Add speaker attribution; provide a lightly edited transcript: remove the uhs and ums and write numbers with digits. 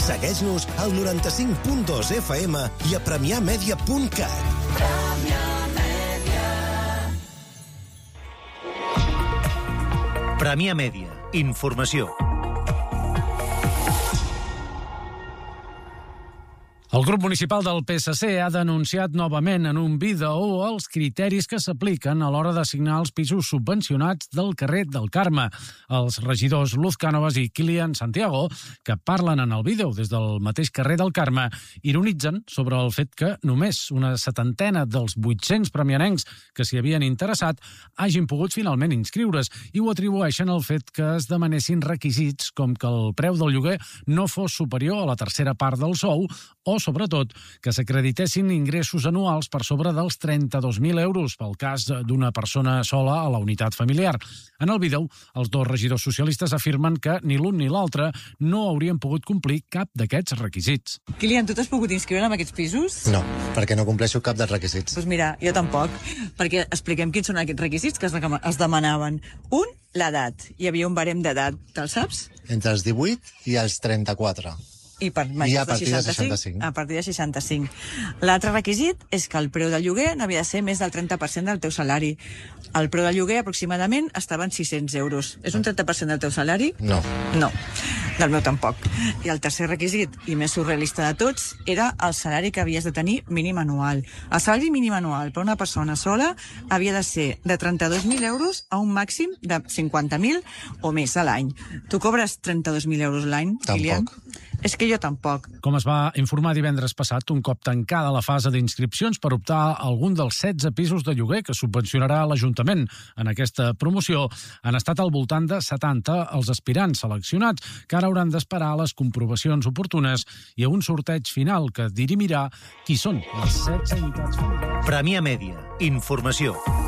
Speaker 1: Segueix-nos al 95.2 FM i a premiamedia.cat.
Speaker 2: Premià Mèdia. Informació.
Speaker 3: El grup municipal del PSC ha denunciat novament en un vídeo els criteris que s'apliquen a l'hora d'assignar els pisos subvencionats del carrer del Carme. Els regidors Luz Cánovas i Kilian Santiago, que parlen en el vídeo des del mateix carrer del Carme, ironitzen sobre el fet que només una setantena dels 800 premianencs que s'hi havien interessat hagin pogut finalment inscriure's i ho atribueixen al fet que es demanessin requisits com que el preu del lloguer no fos superior a la tercera part del sou o, sobretot, que s'acreditessin ingressos anuals per sobre dels 32.000 euros pel cas d'una persona sola a la unitat familiar. En el vídeo, els dos regidors socialistes afirmen que ni l'un ni l'altre no haurien pogut complir cap d'aquests requisits.
Speaker 4: Kilian, tu t'has pogut inscriure en aquests pisos?
Speaker 5: No, perquè no compleixo cap dels requisits.
Speaker 4: Doncs mira, jo tampoc, perquè expliquem quins són aquests requisits que es demanaven. Un, l'edat. Hi havia un barem d'edat, te'l saps?
Speaker 5: Entre els 18 i els 34.
Speaker 4: I per majors
Speaker 5: de 65.
Speaker 4: A partir de 65. L'altre requisit és que el preu del lloguer no havia de ser més del 30% del teu salari. El preu del lloguer aproximadament estava en 600 euros. És un 30% del teu salari?
Speaker 5: No.
Speaker 4: No, del meu tampoc. I el tercer requisit, i més surrealista de tots, era el salari que havies de tenir mínim anual. El salari mínim anual per una persona sola havia de ser de 32.000 euros a un màxim de 50.000 o més a l'any. Tu cobres 32.000 euros l'any, Kilian? És que jo tampoc.
Speaker 3: Com es va informar divendres passat, un cop tancada la fase d'inscripcions per optar a algun dels 16 pisos de lloguer que subvencionarà l'Ajuntament en aquesta promoció, han estat al voltant de 70 els aspirants seleccionats, que ara hauran d'esperar a les comprovacions oportunes i a un sorteig final que dirimirà qui són les 16 unitats familiars.
Speaker 2: Premià Mèdia. Informació.